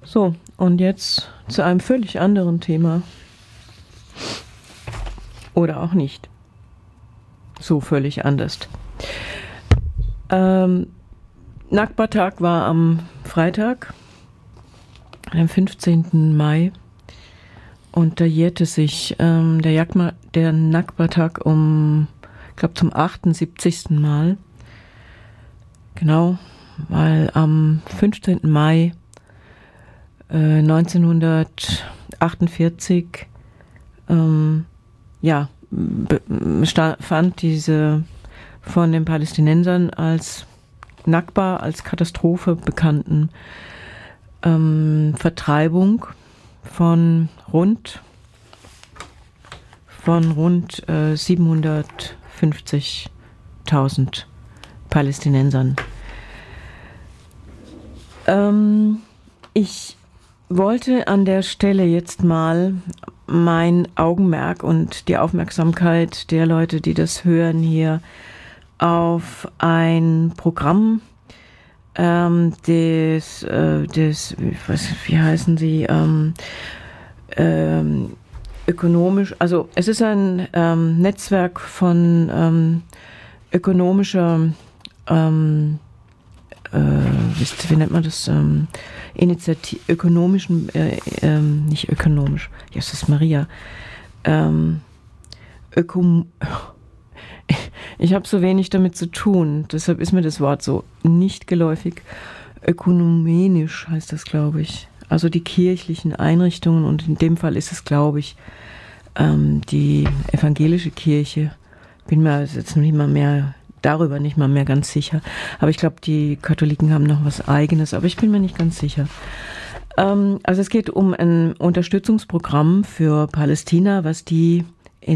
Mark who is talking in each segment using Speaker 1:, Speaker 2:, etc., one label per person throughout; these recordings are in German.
Speaker 1: So, und jetzt zu einem völlig anderen Thema. Oder auch nicht. So völlig anders. Nakba-Tag war am Freitag, am 15. Mai. Und da jährte sich der Nakba-Tag ich glaube, zum 78. Mal. Genau, weil am 15. Mai 1948 fand diese von den Palästinensern als Nakba, als Katastrophe bekannten Vertreibung von rund 750.000 Palästinensern. Ich wollte an der Stelle jetzt mal mein Augenmerk und die Aufmerksamkeit der Leute, die das hören, hier auf ein Programm wie heißen sie, ökonomisch, also es ist ein Netzwerk von ökonomischer, wie nennt man das, ökonomischen, nicht ökonomisch, Jesus Maria, ich habe so wenig damit zu tun, deshalb ist mir das Wort so nicht geläufig. Ökumenisch heißt das, glaube ich. Also die kirchlichen Einrichtungen, und in dem Fall ist es, glaube ich, die evangelische Kirche. Bin mir jetzt nicht mal mehr ganz sicher. Aber ich glaube, die Katholiken haben noch was Eigenes, aber ich bin mir nicht ganz sicher. Also es geht um ein Unterstützungsprogramm für Palästina, was die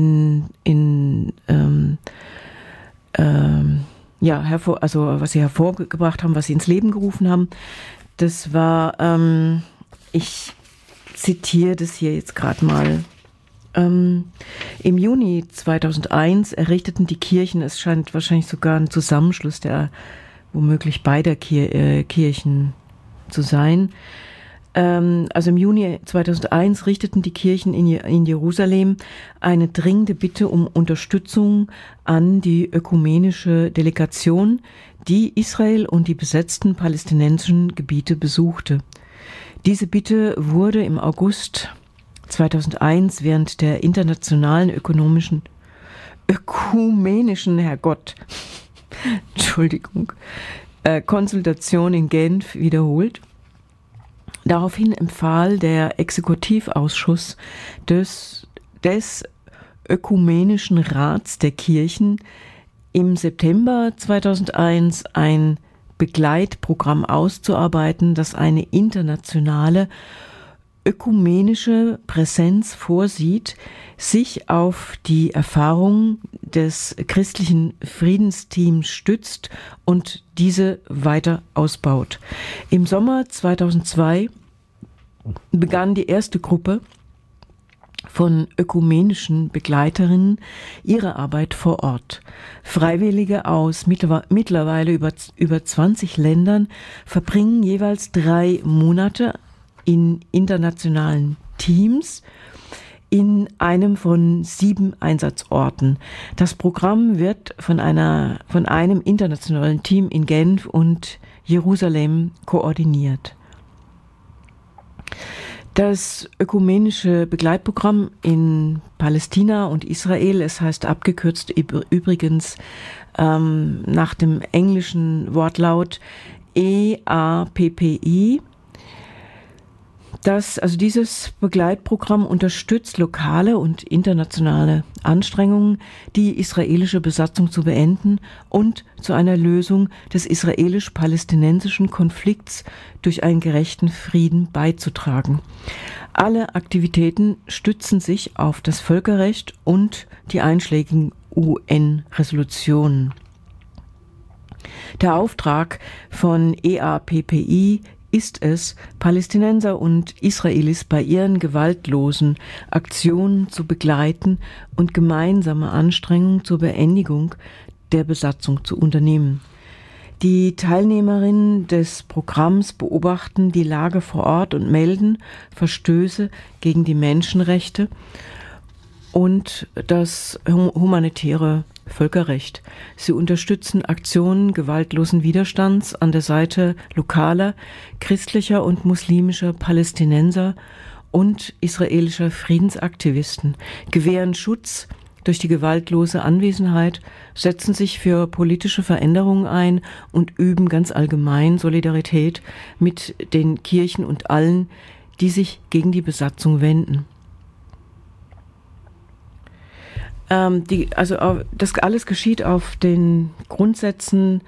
Speaker 1: was sie hervorgebracht haben, was sie ins Leben gerufen haben. Das war, ich zitiere das hier jetzt gerade mal. Im Juni 2001 errichteten die Kirchen, es scheint wahrscheinlich sogar ein Zusammenschluss der womöglich beider Kirchen zu sein. Also im Juni 2001 richteten die Kirchen in Jerusalem eine dringende Bitte um Unterstützung an die ökumenische Delegation, die Israel und die besetzten palästinensischen Gebiete besuchte. Diese Bitte wurde im August 2001 während der internationalen ökumenischen Konsultation in Genf wiederholt. Daraufhin empfahl der Exekutivausschuss des Ökumenischen Rats der Kirchen im September 2001 ein Begleitprogramm auszuarbeiten, das eine internationale ökumenische Präsenz vorsieht, sich auf die Erfahrung des christlichen Friedensteams stützt und diese weiter ausbaut. Im Sommer 2002 begann die erste Gruppe von ökumenischen Begleiterinnen ihre Arbeit vor Ort. Freiwillige aus mittlerweile über 20 Ländern verbringen jeweils 3 Monate in internationalen Teams in einem von 7 Einsatzorten. Das Programm wird von einem internationalen Team in Genf und Jerusalem koordiniert. Das ökumenische Begleitprogramm in Palästina und Israel, es heißt abgekürzt übrigens nach dem englischen Wortlaut EAPPI. Dieses Begleitprogramm unterstützt lokale und internationale Anstrengungen, die israelische Besatzung zu beenden und zu einer Lösung des israelisch-palästinensischen Konflikts durch einen gerechten Frieden beizutragen. Alle Aktivitäten stützen sich auf das Völkerrecht und die einschlägigen UN-Resolutionen. Der Auftrag von EAPPI ist es, Palästinenser und Israelis bei ihren gewaltlosen Aktionen zu begleiten und gemeinsame Anstrengungen zur Beendigung der Besatzung zu unternehmen. Die Teilnehmerinnen des Programms beobachten die Lage vor Ort und melden Verstöße gegen die Menschenrechte und das humanitäre Völkerrecht. Sie unterstützen Aktionen gewaltlosen Widerstands an der Seite lokaler, christlicher und muslimischer Palästinenser und israelischer Friedensaktivisten, gewähren Schutz durch die gewaltlose Anwesenheit, setzen sich für politische Veränderungen ein und üben ganz allgemein Solidarität mit den Kirchen und allen, die sich gegen die Besatzung wenden. Das alles geschieht auf den Grundsätzen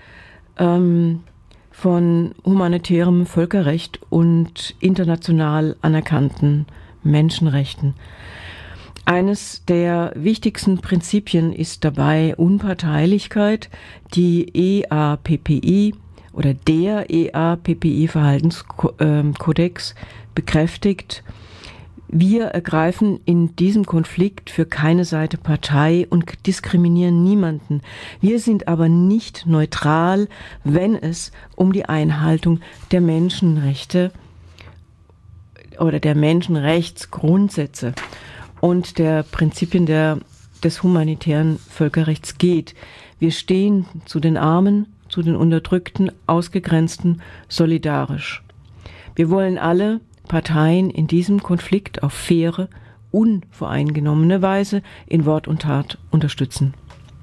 Speaker 1: von humanitärem Völkerrecht und international anerkannten Menschenrechten. Eines der wichtigsten Prinzipien ist dabei Unparteilichkeit. Die EAPPI oder der EAPPI-Verhaltenskodex bekräftigt: Wir ergreifen in diesem Konflikt für keine Seite Partei und diskriminieren niemanden. Wir sind aber nicht neutral, wenn es um die Einhaltung der Menschenrechte oder der Menschenrechtsgrundsätze und der Prinzipien des humanitären Völkerrechts geht. Wir stehen zu den Armen, zu den Unterdrückten, Ausgegrenzten solidarisch. Wir wollen alle Parteien in diesem Konflikt auf faire, unvoreingenommene Weise in Wort und Tat unterstützen.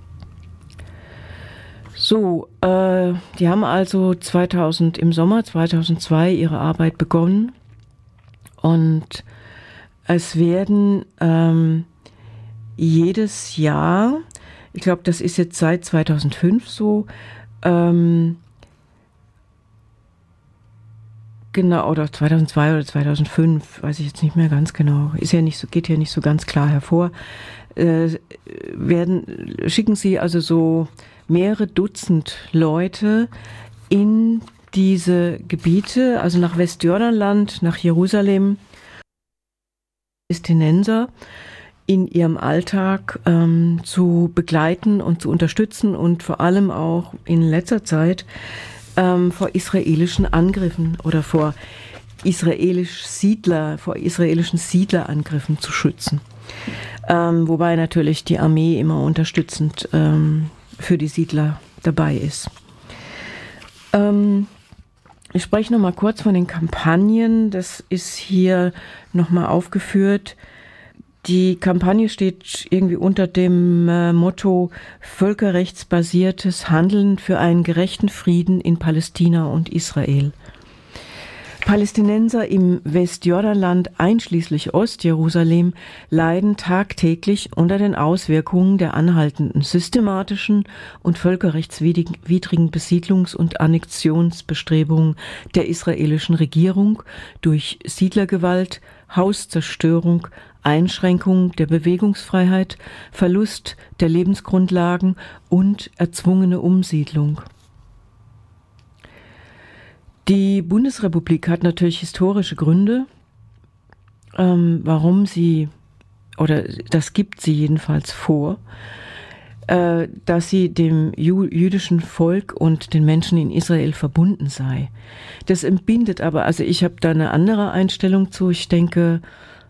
Speaker 1: So, die haben also im Sommer 2002 ihre Arbeit begonnen und es werden jedes Jahr, ich glaube, das ist jetzt seit 2005 so, genau, oder 2002 oder 2005, weiß ich jetzt nicht mehr ganz genau, geht ja nicht so ganz klar hervor, schicken sie also so mehrere Dutzend Leute in diese Gebiete, also nach Westjordanland, nach Jerusalem, Palästinenser in ihrem Alltag zu begleiten und zu unterstützen und vor allem auch in letzter Zeit vor israelischen Angriffen oder vor israelischen Siedlerangriffen zu schützen. Wobei natürlich die Armee immer unterstützend für die Siedler dabei ist. Ich spreche noch mal kurz von den Kampagnen. Das ist hier noch mal aufgeführt. Die Kampagne steht irgendwie unter dem Motto völkerrechtsbasiertes Handeln für einen gerechten Frieden in Palästina und Israel. Palästinenser im Westjordanland einschließlich Ostjerusalem leiden tagtäglich unter den Auswirkungen der anhaltenden systematischen und völkerrechtswidrigen Besiedlungs- und Annexionsbestrebungen der israelischen Regierung durch Siedlergewalt, Hauszerstörung, Einschränkung der Bewegungsfreiheit, Verlust der Lebensgrundlagen und erzwungene Umsiedlung. Die Bundesrepublik hat natürlich historische Gründe, warum sie, oder das gibt sie jedenfalls vor, dass sie dem jüdischen Volk und den Menschen in Israel verbunden sei. Das entbindet aber, also ich habe da eine andere Einstellung zu. Ich denke,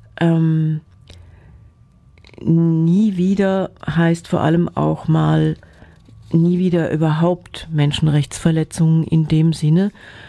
Speaker 1: nie wieder heißt vor allem auch mal nie wieder überhaupt Menschenrechtsverletzungen in dem Sinne,